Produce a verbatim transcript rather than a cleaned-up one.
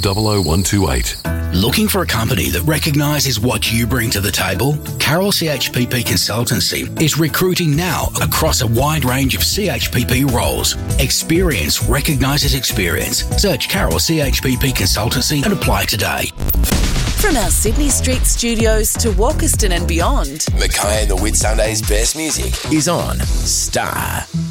double oh one two eight. Looking for a company that recognises what you bring to the table? Carroll C H P P Consultancy is recruiting now across a wide range of C H P P roles. Experience recognises experience. Search Carroll C H P P Consultancy and apply today. From our Sydney Street studios to Walkerston and beyond, Mackay and the Whitsundays' best music is on Star.